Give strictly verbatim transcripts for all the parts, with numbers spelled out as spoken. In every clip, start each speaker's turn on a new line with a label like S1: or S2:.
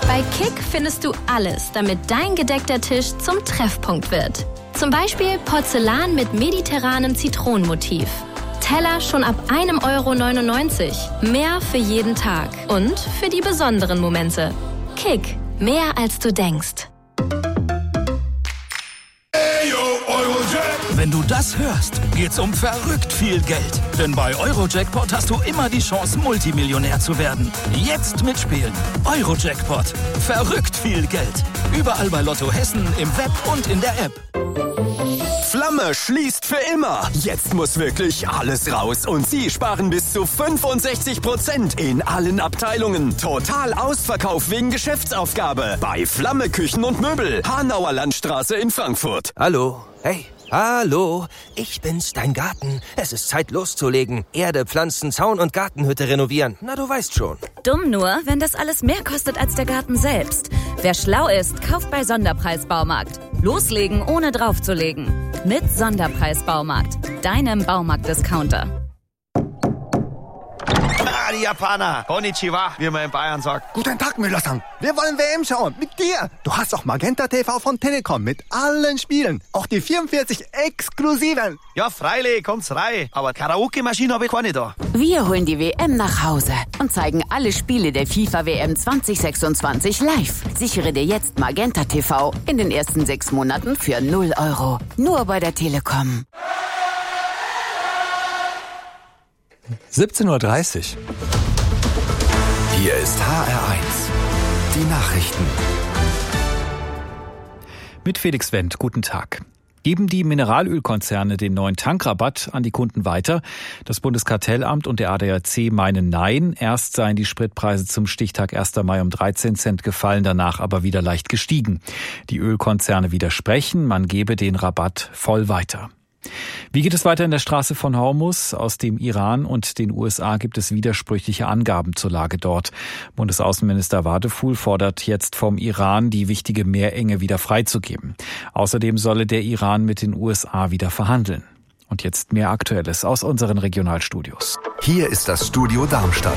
S1: Bei Kick findest du alles, damit dein gedeckter Tisch zum Treffpunkt wird. Zum Beispiel Porzellan mit mediterranem Zitronenmotiv. Teller schon ab ein Euro neunundneunzig. Mehr für jeden Tag und für die besonderen Momente. Kick, mehr als du denkst.
S2: Wenn du das hörst, geht's um verrückt viel Geld. Denn bei Eurojackpot hast du immer die Chance, Multimillionär zu werden. Jetzt mitspielen. Eurojackpot. Verrückt viel Geld. Überall bei Lotto Hessen, im Web und in der App.
S3: Flamme schließt für immer. Jetzt muss wirklich alles raus und Sie sparen bis zu fünfundsechzig Prozent in allen Abteilungen. Total Ausverkauf wegen Geschäftsaufgabe. Bei Flamme Küchen und Möbel. Hanauer Landstraße in Frankfurt.
S4: Hallo. Hey. Hallo, ich bin's, dein Garten. Es ist Zeit loszulegen. Erde, Pflanzen, Zaun und Gartenhütte renovieren. Na, du weißt schon.
S5: Dumm nur, wenn das alles mehr kostet als der Garten selbst. Wer schlau ist, kauft bei Sonderpreis Baumarkt. Loslegen, ohne draufzulegen. Mit Sonderpreis Baumarkt, deinem Baumarkt-Discounter.
S6: Ah, die Japaner. Konnichiwa, wie man in Bayern sagt.
S7: Guten Tag, Müller-san. Wir wollen W M schauen. Mit dir. Du hast auch Magenta T V von Telekom mit allen Spielen. Auch die vierundvierzig exklusiven.
S6: Ja, freilich, kommt's rein. Aber Karaoke-Maschine habe ich keine da.
S8: Wir holen die W M nach Hause und zeigen alle Spiele der FIFA W M zwanzig sechsundzwanzig live. Sichere dir jetzt Magenta T V in den ersten sechs Monaten für null Euro. Nur bei der Telekom.
S9: siebzehn Uhr dreißig.
S10: Hier ist H R eins. Die Nachrichten.
S9: Mit Felix Wendt, guten Tag. Geben die Mineralölkonzerne den neuen Tankrabatt an die Kunden weiter? Das Bundeskartellamt und der A D A C meinen nein. Erst seien die Spritpreise zum Stichtag erster Mai um dreizehn Cent gefallen, danach aber wieder leicht gestiegen. Die Ölkonzerne widersprechen, man gebe den Rabatt voll weiter. Wie geht es weiter in der Straße von Hormuz? Aus dem Iran und den U S A gibt es widersprüchliche Angaben zur Lage dort. Bundesaußenminister Wadeful fordert jetzt vom Iran, die wichtige Meerenge wieder freizugeben. Außerdem solle der Iran mit den U S A wieder verhandeln. Und jetzt mehr Aktuelles aus unseren Regionalstudios.
S10: Hier ist das Studio Darmstadt.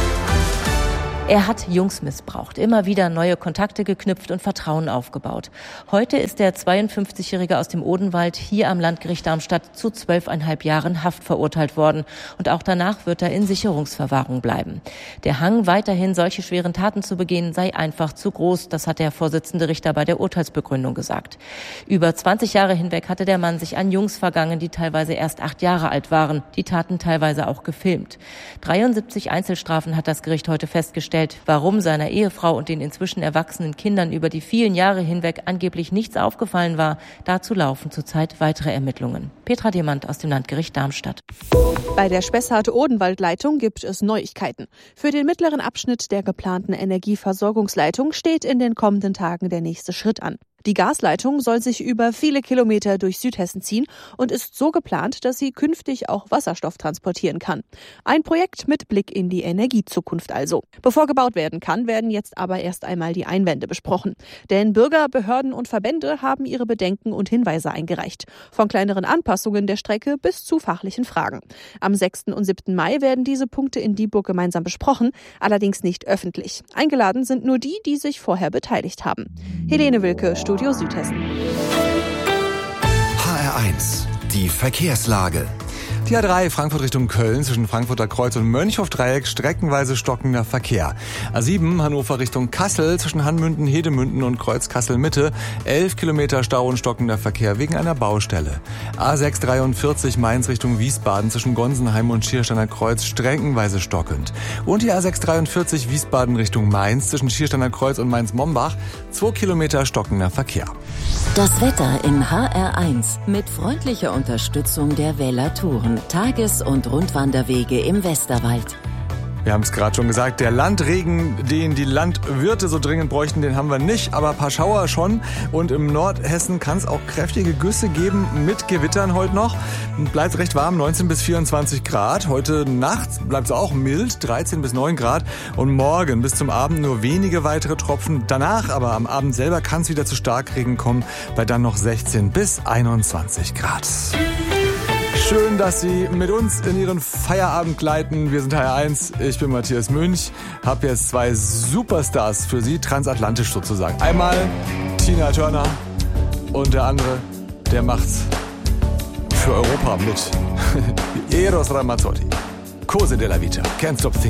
S11: Er hat Jungs missbraucht, immer wieder neue Kontakte geknüpft und Vertrauen aufgebaut. Heute ist der zweiundfünfzigjährige aus dem Odenwald hier am Landgericht Darmstadt zu zwölfeinhalb Jahren Haft verurteilt worden. Und auch danach wird er in Sicherungsverwahrung bleiben. Der Hang, weiterhin solche schweren Taten zu begehen, sei einfach zu groß. Das hat der Vorsitzende Richter bei der Urteilsbegründung gesagt. Über zwanzig Jahre hinweg hatte der Mann sich an Jungs vergangen, die teilweise erst acht Jahre alt waren. Die Taten teilweise auch gefilmt. dreiundsiebzig Einzelstrafen hat das Gericht heute festgestellt. Warum seiner Ehefrau und den inzwischen erwachsenen Kindern über die vielen Jahre hinweg angeblich nichts aufgefallen war, dazu laufen zurzeit weitere Ermittlungen. Petra Demand aus dem Landgericht Darmstadt.
S12: Bei der Spessart-Odenwald-Leitung gibt es Neuigkeiten. Für den mittleren Abschnitt der geplanten Energieversorgungsleitung steht in den kommenden Tagen der nächste Schritt an. Die Gasleitung soll sich über viele Kilometer durch Südhessen ziehen und ist so geplant, dass sie künftig auch Wasserstoff transportieren kann. Ein Projekt mit Blick in die Energiezukunft also. Bevor gebaut werden kann, werden jetzt aber erst einmal die Einwände besprochen. Denn Bürger, Behörden und Verbände haben ihre Bedenken und Hinweise eingereicht. Von kleineren Anpassungen der Strecke bis zu fachlichen Fragen. Am sechsten und siebten Mai werden diese Punkte in Dieburg gemeinsam besprochen, allerdings nicht öffentlich. Eingeladen sind nur die, die sich vorher beteiligt haben. Helene Wilke, Studio Südhessen.
S10: H R eins. Die Verkehrslage.
S9: Die A drei Frankfurt Richtung Köln zwischen Frankfurter Kreuz und Mönchhof-Dreieck streckenweise stockender Verkehr. A sieben Hannover Richtung Kassel zwischen Hanmünden, Hedemünden und Kreuz Kassel-Mitte elf Kilometer Stau und stockender Verkehr wegen einer Baustelle. A sechs dreiundvierzig Mainz Richtung Wiesbaden zwischen Gonsenheim und Schiersteiner Kreuz streckenweise stockend. Und die A sechs dreiundvierzig Wiesbaden Richtung Mainz zwischen Schiersteiner Kreuz und Mainz-Mombach zwei Kilometer stockender Verkehr.
S8: Das Wetter in H R eins mit freundlicher Unterstützung der Weller Touren. Tages- und Rundwanderwege im Westerwald.
S9: Wir haben es gerade schon gesagt, der Landregen, den die Landwirte so dringend bräuchten, den haben wir nicht, aber ein paar Schauer schon. Und im Nordhessen kann es auch kräftige Güsse geben mit Gewittern heute noch. Bleibt recht warm, neunzehn bis vierundzwanzig Grad. Heute Nacht bleibt es auch mild, dreizehn bis neun Grad. Und morgen bis zum Abend nur wenige weitere Tropfen. Danach aber am Abend selber kann es wieder zu Starkregen kommen, bei dann noch sechzehn bis einundzwanzig Grad.
S13: Schön, dass Sie mit uns in Ihren Feierabend gleiten. Wir sind H R eins, ich bin Matthias Münch, habe jetzt zwei Superstars für Sie, transatlantisch sozusagen. Einmal Tina Turner und der andere, der macht's für Europa mit. Eros Ramazzotti, Cose della Vita, Can't Stop Thinking.